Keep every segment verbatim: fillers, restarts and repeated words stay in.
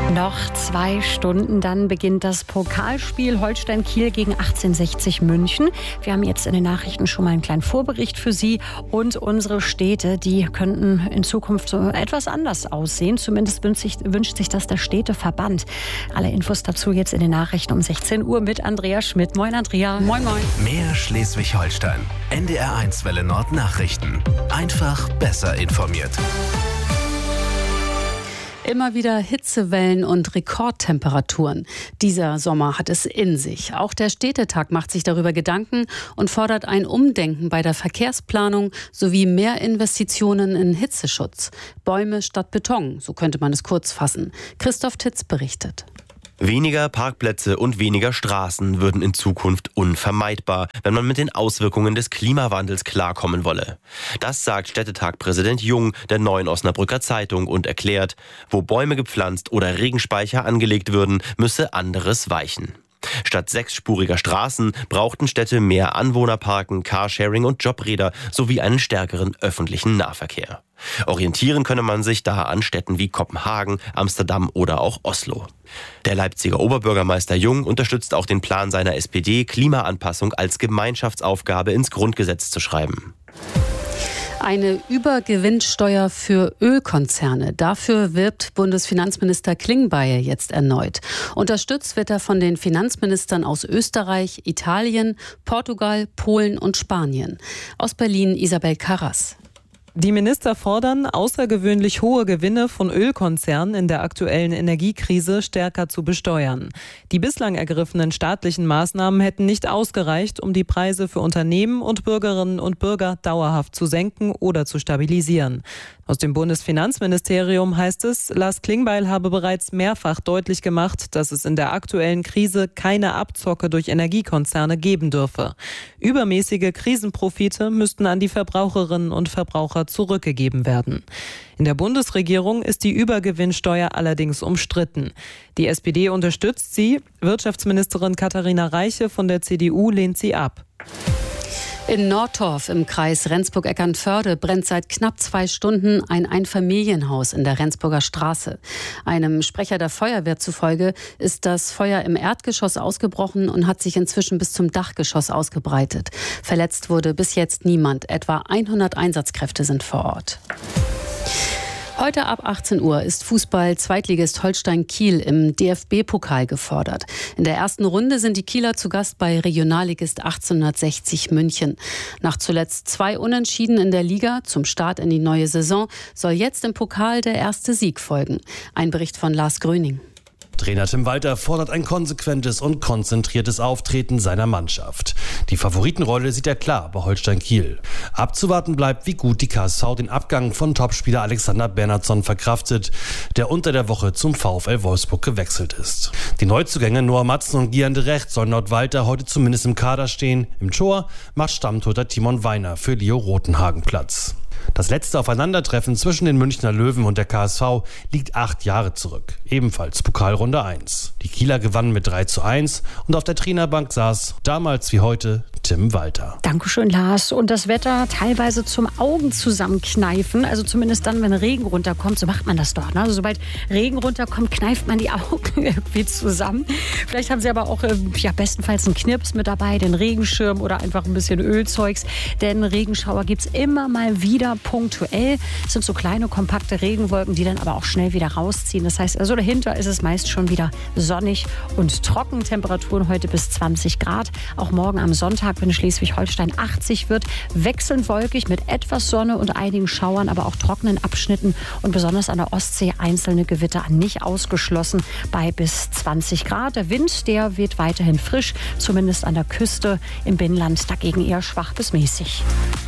Noch zwei Stunden, dann beginnt das Pokalspiel Holstein Kiel gegen achtzehnhundertsechzig München. Wir haben jetzt in den Nachrichten schon mal einen kleinen Vorbericht für Sie. Und unsere Städte, die könnten in Zukunft so etwas anders aussehen. Zumindest wünscht sich, wünscht sich das der Städteverband. Alle Infos dazu jetzt in den Nachrichten um sechzehn Uhr mit Andrea Schmidt. Moin Andrea. Moin moin. Mehr Schleswig-Holstein. N D R eins Welle Nord Nachrichten. Einfach besser informiert. Immer wieder Hitzewellen und Rekordtemperaturen. Dieser Sommer hat es in sich. Auch der Städtetag macht sich darüber Gedanken und fordert ein Umdenken bei der Verkehrsplanung sowie mehr Investitionen in Hitzeschutz. Bäume statt Beton, so könnte man es kurz fassen. Christoph Titz berichtet. Weniger Parkplätze und weniger Straßen würden in Zukunft unvermeidbar, wenn man mit den Auswirkungen des Klimawandels klarkommen wolle. Das sagt Städtetag-Präsident Jung der Neuen Osnabrücker Zeitung und erklärt, wo Bäume gepflanzt oder Regenspeicher angelegt würden, müsse anderes weichen. Statt sechsspuriger Straßen brauchten Städte mehr Anwohnerparken, Carsharing und Jobräder sowie einen stärkeren öffentlichen Nahverkehr. Orientieren könne man sich da an Städten wie Kopenhagen, Amsterdam oder auch Oslo. Der Leipziger Oberbürgermeister Jung unterstützt auch den Plan seiner S P D, Klimaanpassung als Gemeinschaftsaufgabe ins Grundgesetz zu schreiben. Eine Übergewinnsteuer für Ölkonzerne. Dafür wirbt Bundesfinanzminister Klingbeil jetzt erneut. Unterstützt wird er von den Finanzministern aus Österreich, Italien, Portugal, Polen und Spanien. Aus Berlin Isabel Karras. Die Minister fordern, außergewöhnlich hohe Gewinne von Ölkonzernen in der aktuellen Energiekrise stärker zu besteuern. Die bislang ergriffenen staatlichen Maßnahmen hätten nicht ausgereicht, um die Preise für Unternehmen und Bürgerinnen und Bürger dauerhaft zu senken oder zu stabilisieren. Aus dem Bundesfinanzministerium heißt es, Lars Klingbeil habe bereits mehrfach deutlich gemacht, dass es in der aktuellen Krise keine Abzocke durch Energiekonzerne geben dürfe. Übermäßige Krisenprofite müssten an die Verbraucherinnen und Verbraucher zurückgegeben werden. In der Bundesregierung ist die Übergewinnsteuer allerdings umstritten. Die S P D unterstützt sie, Wirtschaftsministerin Katharina Reiche von der C D U lehnt sie ab. In Nordtorf im Kreis Rendsburg-Eckernförde brennt seit knapp zwei Stunden ein Einfamilienhaus in der Rendsburger Straße. Einem Sprecher der Feuerwehr zufolge ist das Feuer im Erdgeschoss ausgebrochen und hat sich inzwischen bis zum Dachgeschoss ausgebreitet. Verletzt wurde bis jetzt niemand. Etwa hundert Einsatzkräfte sind vor Ort. Heute ab achtzehn Uhr ist Fußball-Zweitligist Holstein Kiel im D F B-Pokal gefordert. In der ersten Runde sind die Kieler zu Gast bei Regionalligist achtzehnhundertsechzig München. Nach zuletzt zwei Unentschieden in der Liga zum Start in die neue Saison soll jetzt im Pokal der erste Sieg folgen. Ein Bericht von Lars Gröning. Trainer Tim Walter fordert ein konsequentes und konzentriertes Auftreten seiner Mannschaft. Die Favoritenrolle sieht er klar bei Holstein Kiel. Abzuwarten bleibt, wie gut die K S V den Abgang von Topspieler Alexander Bernhardsson verkraftet, der unter der Woche zum VfL Wolfsburg gewechselt ist. Die Neuzugänge Noah Matzen und Gian de Recht sollen laut Walter heute zumindest im Kader stehen. Im Tor macht Stammtorhüter Timon Weiner für Leo Rotenhagen Platz. Das letzte Aufeinandertreffen zwischen den Münchner Löwen und der K S V liegt acht Jahre zurück. Ebenfalls Pokalrunde eins. Die Kieler gewannen mit drei zu eins und auf der Trainerbank saß damals wie heute Tim Walter. Dankeschön, Lars. Und das Wetter teilweise zum Augen zusammenkneifen. Also zumindest dann, wenn Regen runterkommt. So macht man das doch. Ne? Also sobald Regen runterkommt, kneift man die Augen irgendwie zusammen. Vielleicht haben Sie aber auch äh, ja, bestenfalls einen Knirps mit dabei, den Regenschirm oder einfach ein bisschen Ölzeugs. Denn Regenschauer gibt es immer mal wieder punktuell. Es sind so kleine, kompakte Regenwolken, die dann aber auch schnell wieder rausziehen. Das heißt, also dahinter ist es meist schon wieder sonnig und trocken. Temperaturen heute bis zwanzig Grad. Auch morgen am Sonntag, wenn Schleswig-Holstein achtzig wird, wechselnd wolkig mit etwas Sonne und einigen Schauern, aber auch trockenen Abschnitten und besonders an der Ostsee einzelne Gewitter nicht ausgeschlossen bei bis zwanzig Grad. Der Wind, der weht weiterhin frisch, zumindest an der Küste, im Binnenland dagegen eher schwach bis mäßig.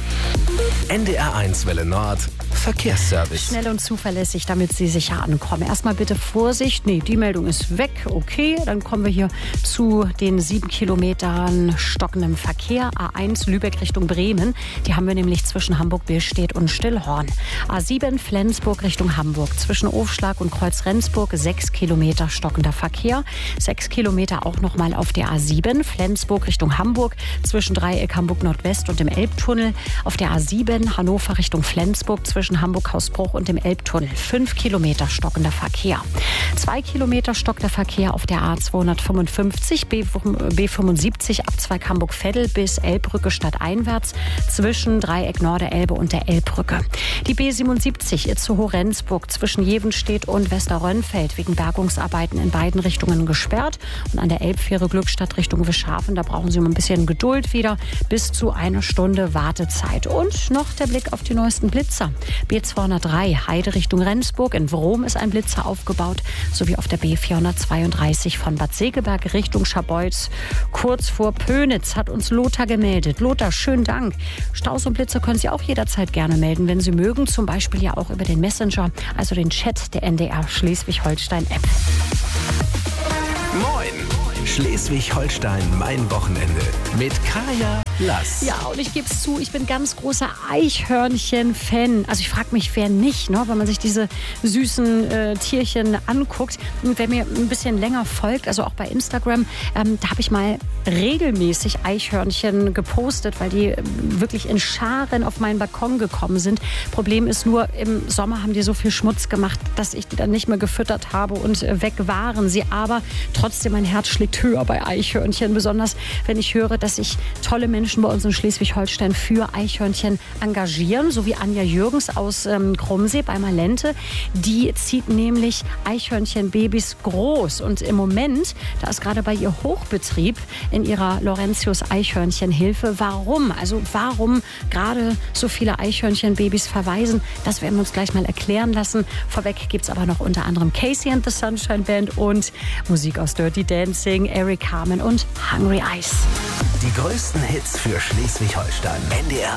N D R eins Welle Nord Verkehrsservice. Schnell und zuverlässig, damit Sie sicher ankommen. Erstmal bitte Vorsicht. Nee, die Meldung ist weg. Okay, dann kommen wir hier zu den sieben Kilometern stockendem Verkehr. A eins Lübeck Richtung Bremen. Die haben wir nämlich zwischen Hamburg-Billstedt und Stillhorn. A sieben Flensburg Richtung Hamburg. Zwischen Ofschlag und Kreuz-Rendsburg sechs Kilometer stockender Verkehr. Sechs Kilometer auch nochmal auf der A sieben. Flensburg Richtung Hamburg. Zwischen Dreieck Hamburg Nordwest und dem Elbtunnel. Auf der A sieben N Hannover Richtung Flensburg zwischen Hamburg-Hausbruch und dem Elbtunnel. Fünf Kilometer stockender Verkehr. Zwei Kilometer stockender Verkehr auf der A zweihundertfünfundfünfzig, B fünfundsiebzig Abzweig Hamburg-Veddel bis Elbbrücke stadteinwärts zwischen Dreieck Norderelbe und der Elbbrücke. Die B siebenundsiebzig Itzehoe-Rendsburg zwischen Jevenstedt und Westerrönnfeld wegen Bergungsarbeiten in beiden Richtungen gesperrt. Und an der Elbfähre Glückstadt Richtung Wischhafen, da brauchen Sie mal ein bisschen Geduld wieder, bis zu eine Stunde Wartezeit. Und noch der Blick auf die neuesten Blitzer. B zweihundertdrei Heide Richtung Rendsburg, in Wrom ist ein Blitzer aufgebaut, sowie auf der B vierhundertzweiunddreißig von Bad Segeberg Richtung Scharbeutz. Kurz vor Pönitz hat uns Lothar gemeldet. Lothar, schönen Dank. Staus und Blitzer können Sie auch jederzeit gerne melden, wenn Sie mögen. Zum Beispiel ja auch über den Messenger, also den Chat der N D R Schleswig-Holstein-App. Moin! Schleswig-Holstein, mein Wochenende. Mit Kaya Lass. Ja, und ich gebe es zu, ich bin ganz großer Eichhörnchen-Fan. Also ich frage mich, wer nicht, ne? Wenn man sich diese süßen äh, Tierchen anguckt. Und wer mir ein bisschen länger folgt, also auch bei Instagram, ähm, da habe ich mal regelmäßig Eichhörnchen gepostet, weil die äh, wirklich in Scharen auf meinen Balkon gekommen sind. Problem ist nur, im Sommer haben die so viel Schmutz gemacht, dass ich die dann nicht mehr gefüttert habe und äh, weg waren sie. Aber trotzdem, mein Herz schlägt höher bei Eichhörnchen, besonders wenn ich höre, dass sich tolle Menschen bei uns in Schleswig-Holstein für Eichhörnchen engagieren, so wie Anja Jürgens aus ähm, Krummsee bei Malente. Die zieht nämlich Eichhörnchenbabys groß und im Moment, da ist gerade bei ihr Hochbetrieb in ihrer Laurentius Eichhörnchenhilfe. Warum? Also warum gerade so viele Eichhörnchenbabys verweisen, das werden wir uns gleich mal erklären lassen. Vorweg gibt es aber noch unter anderem Casey and the Sunshine Band und Musik aus Dirty Dancing, Eric Carmen und Hungry Eyes. Die größten Hits für Schleswig-Holstein. N D R